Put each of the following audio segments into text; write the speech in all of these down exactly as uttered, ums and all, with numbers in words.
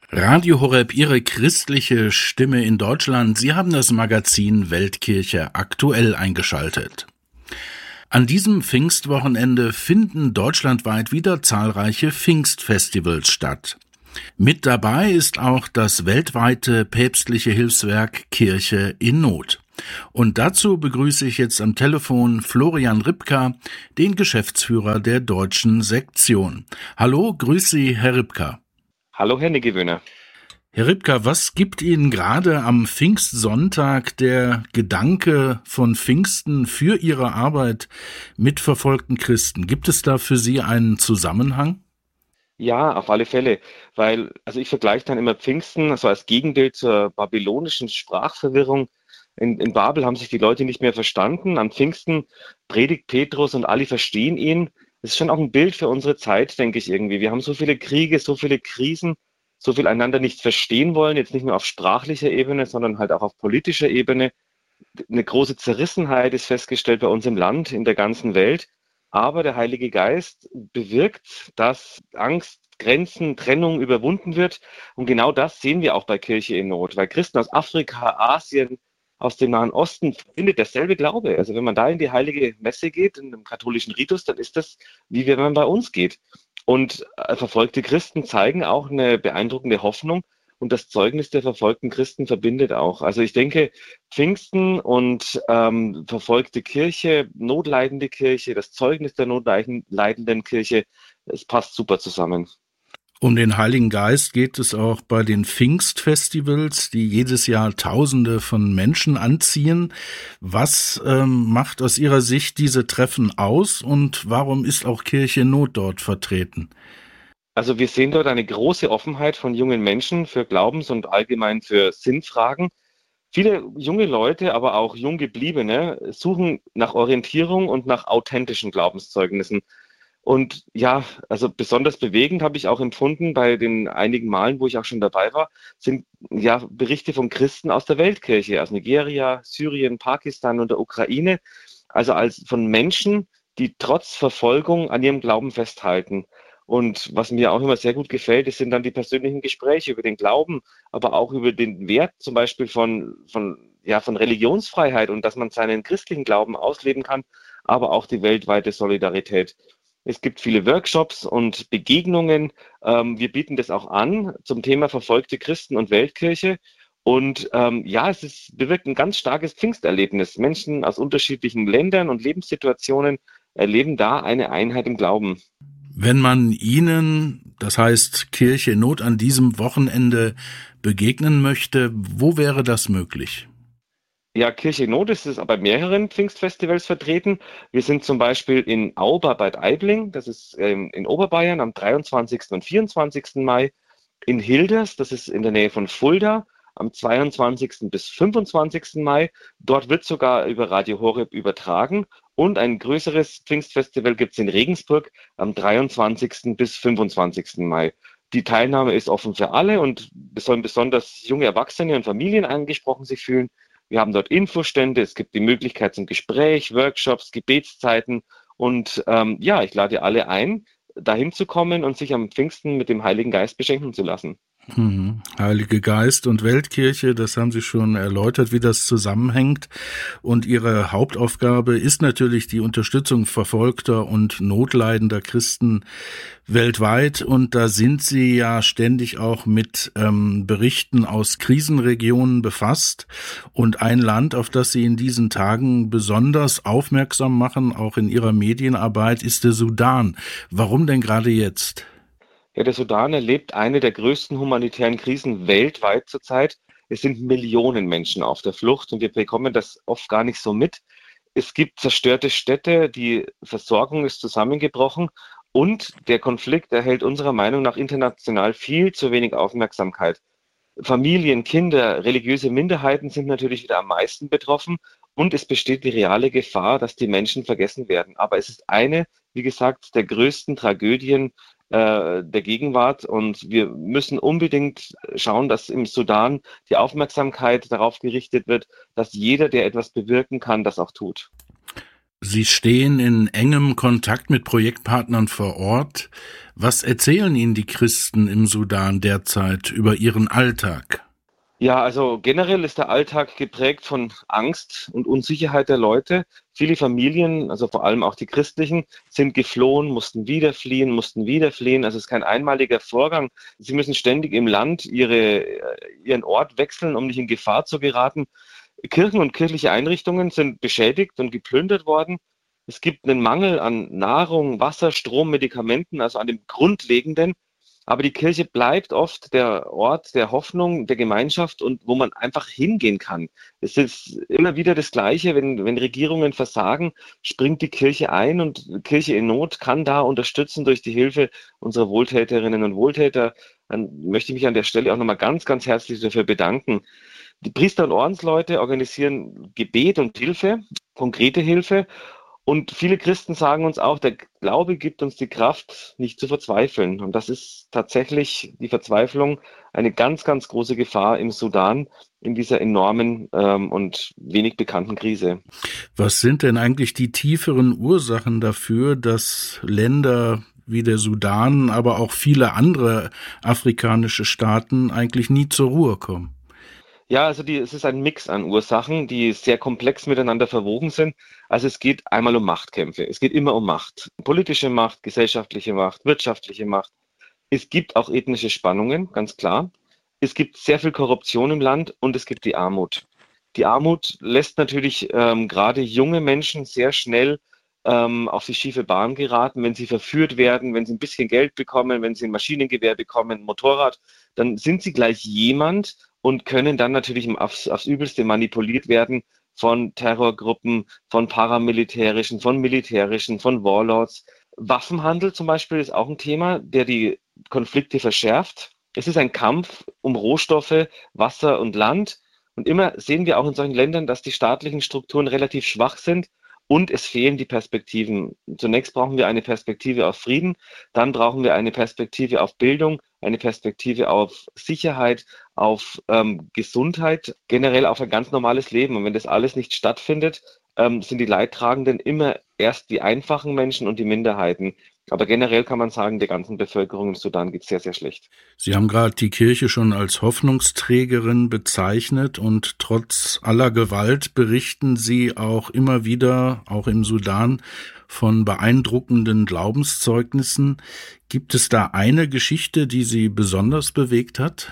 Radio Horeb, Ihre christliche Stimme in Deutschland. Sie haben das Magazin Weltkirche aktuell eingeschaltet. An diesem Pfingstwochenende finden deutschlandweit wieder zahlreiche Pfingstfestivals statt. Mit dabei ist auch das weltweite päpstliche Hilfswerk Kirche in Not. Und dazu begrüße ich jetzt am Telefon Florian Ripka, den Geschäftsführer der deutschen Sektion. Hallo, grüß Sie, Herr Ripka. Hallo, Herr Niggewöhner. Herr Ripka, was gibt Ihnen gerade am Pfingstsonntag der Gedanke von Pfingsten für Ihre Arbeit mit verfolgten Christen? Gibt es da für Sie einen Zusammenhang? Ja, auf alle Fälle, weil, also ich vergleiche dann immer Pfingsten so als Gegenbild zur babylonischen Sprachverwirrung. In, in Babel haben sich die Leute nicht mehr verstanden. Am Pfingsten predigt Petrus und alle verstehen ihn. Das ist schon auch ein Bild für unsere Zeit, denke ich irgendwie. Wir haben so viele Kriege, so viele Krisen, so viel einander nicht verstehen wollen, jetzt nicht nur auf sprachlicher Ebene, sondern halt auch auf politischer Ebene. Eine große Zerrissenheit ist festgestellt bei uns im Land, in der ganzen Welt. Aber der Heilige Geist bewirkt, dass Angst, Grenzen, Trennung überwunden wird. Und genau das sehen wir auch bei Kirche in Not, weil Christen aus Afrika, Asien, aus dem Nahen Osten findet derselbe Glaube. Also wenn man da in die heilige Messe geht, in dem katholischen Ritus, dann ist das, wie wenn man bei uns geht. Und äh, verfolgte Christen zeigen auch eine beeindruckende Hoffnung und das Zeugnis der verfolgten Christen verbindet auch. Also ich denke, Pfingsten und ähm, verfolgte Kirche, notleidende Kirche, das Zeugnis der notleidenden Kirche, es passt super zusammen. Um den Heiligen Geist geht es auch bei den Pfingstfestivals, die jedes Jahr Tausende von Menschen anziehen. Was ähm, macht aus Ihrer Sicht diese Treffen aus und warum ist auch Kirche in Not dort vertreten? Also wir sehen dort eine große Offenheit von jungen Menschen für Glaubens- und allgemein für Sinnfragen. Viele junge Leute, aber auch Junggebliebene suchen nach Orientierung und nach authentischen Glaubenszeugnissen. Und ja, also besonders bewegend habe ich auch empfunden bei den einigen Malen, wo ich auch schon dabei war, sind ja Berichte von Christen aus der Weltkirche, aus Nigeria, Syrien, Pakistan und der Ukraine. Also als von Menschen, die trotz Verfolgung an ihrem Glauben festhalten. Und was mir auch immer sehr gut gefällt, das sind dann die persönlichen Gespräche über den Glauben, aber auch über den Wert zum Beispiel von, von, ja, von Religionsfreiheit und dass man seinen christlichen Glauben ausleben kann, aber auch die weltweite Solidarität. Es gibt viele Workshops und Begegnungen. Ähm, wir bieten das auch an zum Thema verfolgte Christen und Weltkirche. Und ähm, ja, es ist, bewirkt ein ganz starkes Pfingsterlebnis. Menschen aus unterschiedlichen Ländern und Lebenssituationen erleben da eine Einheit im Glauben. Wenn man Ihnen, das heißt Kirche in Not, an diesem Wochenende begegnen möchte, wo wäre das möglich? Ja, Kirche in Not ist es bei mehreren Pfingstfestivals vertreten. Wir sind zum Beispiel in Auber Bad Aibling, das ist ähm, in Oberbayern am dreiundzwanzigsten und vierundzwanzigsten Mai. In Hilders, das ist in der Nähe von Fulda, am zweiundzwanzigsten bis fünfundzwanzigsten Mai. Dort wird sogar über Radio Horeb übertragen. Und ein größeres Pfingstfestival gibt es in Regensburg am dreiundzwanzigsten bis fünfundzwanzigsten Mai. Die Teilnahme ist offen für alle und es sollen besonders junge Erwachsene und Familien angesprochen sich fühlen. Wir haben dort Infostände, es gibt die Möglichkeit zum Gespräch, Workshops, Gebetszeiten und ähm, ja, ich lade alle ein, dahin zu kommen und sich am Pfingsten mit dem Heiligen Geist beschenken zu lassen. Mhm. Heilige Geist und Weltkirche, das haben Sie schon erläutert, wie das zusammenhängt. Und Ihre Hauptaufgabe ist natürlich die Unterstützung verfolgter und notleidender Christen weltweit. Und da sind Sie ja ständig auch mit ähm, Berichten aus Krisenregionen befasst. Und ein Land, auf das Sie in diesen Tagen besonders aufmerksam machen, auch in Ihrer Medienarbeit, ist der Sudan. Warum denn gerade jetzt? Ja, der Sudan erlebt eine der größten humanitären Krisen weltweit zurzeit. Es sind Millionen Menschen auf der Flucht und wir bekommen das oft gar nicht so mit. Es gibt zerstörte Städte, die Versorgung ist zusammengebrochen und der Konflikt erhält unserer Meinung nach international viel zu wenig Aufmerksamkeit. Familien, Kinder, religiöse Minderheiten sind natürlich wieder am meisten betroffen und es besteht die reale Gefahr, dass die Menschen vergessen werden. Aber es ist eine, wie gesagt, der größten Tragödien äh, der Gegenwart und wir müssen unbedingt schauen, dass im Sudan die Aufmerksamkeit darauf gerichtet wird, dass jeder, der etwas bewirken kann, das auch tut. Sie stehen in engem Kontakt mit Projektpartnern vor Ort. Was erzählen Ihnen die Christen im Sudan derzeit über ihren Alltag? Ja, also generell ist der Alltag geprägt von Angst und Unsicherheit der Leute. Viele Familien, also vor allem auch die christlichen, sind geflohen, mussten wieder fliehen, mussten wieder fliehen. Also es ist kein einmaliger Vorgang. Sie müssen ständig im Land ihre, äh, ihren Ort wechseln, um nicht in Gefahr zu geraten. Kirchen und kirchliche Einrichtungen sind beschädigt und geplündert worden. Es gibt einen Mangel an Nahrung, Wasser, Strom, Medikamenten, also an dem Grundlegenden. Aber die Kirche bleibt oft der Ort der Hoffnung, der Gemeinschaft und wo man einfach hingehen kann. Es ist immer wieder das Gleiche, wenn, wenn Regierungen versagen, springt die Kirche ein und Kirche in Not kann da unterstützen durch die Hilfe unserer Wohltäterinnen und Wohltäter. Dann möchte ich mich an der Stelle auch nochmal ganz, ganz herzlich dafür bedanken. Die Priester und Ordensleute organisieren Gebet und Hilfe, konkrete Hilfe. Und viele Christen sagen uns auch, der Glaube gibt uns die Kraft, nicht zu verzweifeln. Und das ist tatsächlich die Verzweiflung eine ganz, ganz große Gefahr im Sudan in dieser enormen ähm, und wenig bekannten Krise. Was sind denn eigentlich die tieferen Ursachen dafür, dass Länder wie der Sudan, aber auch viele andere afrikanische Staaten eigentlich nie zur Ruhe kommen? Ja, also die, es ist ein Mix an Ursachen, die sehr komplex miteinander verwoben sind. Also es geht einmal um Machtkämpfe. Es geht immer um Macht. Politische Macht, gesellschaftliche Macht, wirtschaftliche Macht. Es gibt auch ethnische Spannungen, ganz klar. Es gibt sehr viel Korruption im Land und es gibt die Armut. Die Armut lässt natürlich ähm, gerade junge Menschen sehr schnell ähm, auf die schiefe Bahn geraten, wenn sie verführt werden, wenn sie ein bisschen Geld bekommen, wenn sie ein Maschinengewehr bekommen, ein Motorrad, dann sind sie gleich jemand und können dann natürlich aufs, aufs Übelste manipuliert werden von Terrorgruppen, von paramilitärischen, von militärischen, von Warlords. Waffenhandel zum Beispiel ist auch ein Thema, der die Konflikte verschärft. Es ist ein Kampf um Rohstoffe, Wasser und Land. Und immer sehen wir auch in solchen Ländern, dass die staatlichen Strukturen relativ schwach sind und es fehlen die Perspektiven. Zunächst brauchen wir eine Perspektive auf Frieden, dann brauchen wir eine Perspektive auf Bildung, eine Perspektive auf Sicherheit, auf ähm, Gesundheit, generell auf ein ganz normales Leben. Und wenn das alles nicht stattfindet, ähm, sind die Leidtragenden immer erst die einfachen Menschen und die Minderheiten. Aber generell kann man sagen, der ganzen Bevölkerung im Sudan geht es sehr, sehr schlecht. Sie haben gerade die Kirche schon als Hoffnungsträgerin bezeichnet und trotz aller Gewalt berichten Sie auch immer wieder, auch im Sudan, von beeindruckenden Glaubenszeugnissen. Gibt es da eine Geschichte, die Sie besonders bewegt hat?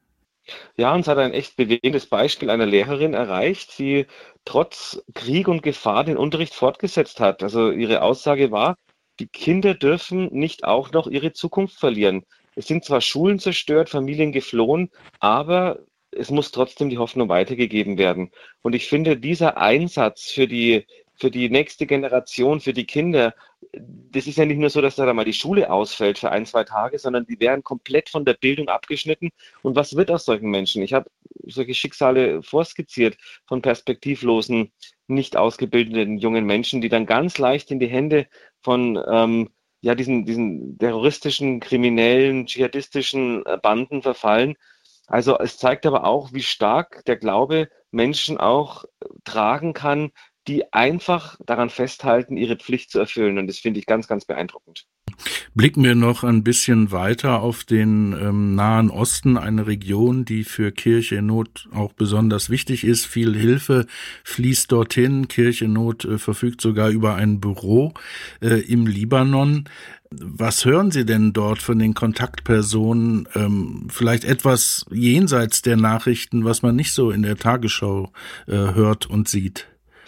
Ja, uns hat ein echt bewegendes Beispiel einer Lehrerin erreicht, die trotz Krieg und Gefahr den Unterricht fortgesetzt hat. Also ihre Aussage war, die Kinder dürfen nicht auch noch ihre Zukunft verlieren. Es sind zwar Schulen zerstört, Familien geflohen, aber es muss trotzdem die Hoffnung weitergegeben werden. Und ich finde, dieser Einsatz für die, für die nächste Generation, für die Kinder, das ist ja nicht nur so, dass da mal die Schule ausfällt für ein, zwei Tage, sondern die werden komplett von der Bildung abgeschnitten. Und was wird aus solchen Menschen? Ich habe solche Schicksale vorskizziert von perspektivlosen, nicht ausgebildeten jungen Menschen, die dann ganz leicht in die Hände von ähm, ja, diesen, diesen terroristischen, kriminellen, dschihadistischen äh, Banden verfallen. Also es zeigt aber auch, wie stark der Glaube Menschen auch äh, tragen kann, die einfach daran festhalten, ihre Pflicht zu erfüllen. Und das finde ich ganz, ganz beeindruckend. Blicken wir noch ein bisschen weiter auf den ähm, Nahen Osten, eine Region, die für Kirche in Not auch besonders wichtig ist. Viel Hilfe fließt dorthin. Kirche in Not äh, verfügt sogar über ein Büro äh, im Libanon. Was hören Sie denn dort von den Kontaktpersonen? Ähm, vielleicht etwas jenseits der Nachrichten, was man nicht so in der Tagesschau äh, hört und sieht?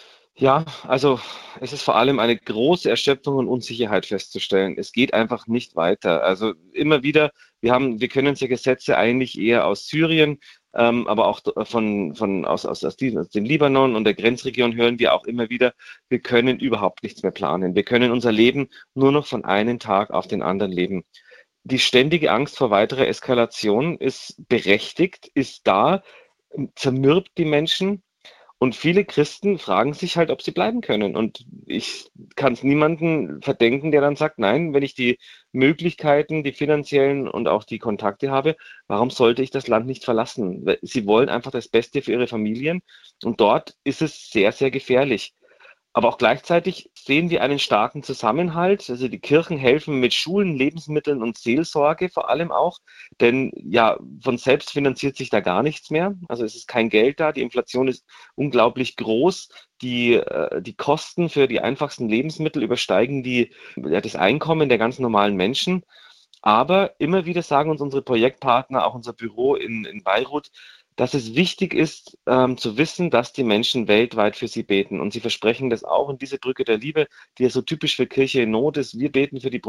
Ja, also es ist vor allem eine große Erschöpfung und Unsicherheit festzustellen. Es geht einfach nicht weiter. Also immer wieder, wir haben, wir können ja Gesetze eigentlich eher aus Syrien, ähm, aber auch von, von aus, aus, aus, diesem, aus dem Libanon und der Grenzregion hören wir auch immer wieder, wir können überhaupt nichts mehr planen. Wir können unser Leben nur noch von einem Tag auf den anderen leben. Die ständige Angst vor weiterer Eskalation ist berechtigt, ist da, zermürbt die Menschen. Und viele Christen fragen sich halt, ob sie bleiben können. Und ich kann es niemanden verdenken, der dann sagt, nein, wenn ich die Möglichkeiten, die finanziellen und auch die Kontakte habe, warum sollte ich das Land nicht verlassen? Weil sie wollen einfach das Beste für ihre Familien. Und dort ist es sehr, sehr gefährlich. Aber auch gleichzeitig sehen wir einen starken Zusammenhalt. Also die Kirchen helfen mit Schulen, Lebensmitteln und Seelsorge vor allem auch. Denn ja, von selbst finanziert sich da gar nichts mehr. Also es ist kein Geld da. Die Inflation ist unglaublich groß. Die, äh, die Kosten für die einfachsten Lebensmittel übersteigen die, ja, das Einkommen der ganz normalen Menschen. Aber immer wieder sagen uns unsere Projektpartner, auch unser Büro in, in Beirut, dass es wichtig ist, ähm, zu wissen, dass die Menschen weltweit für sie beten. Und sie versprechen das auch. Und diese Brücke der Liebe, die ja so typisch für Kirche in Not ist, wir beten für die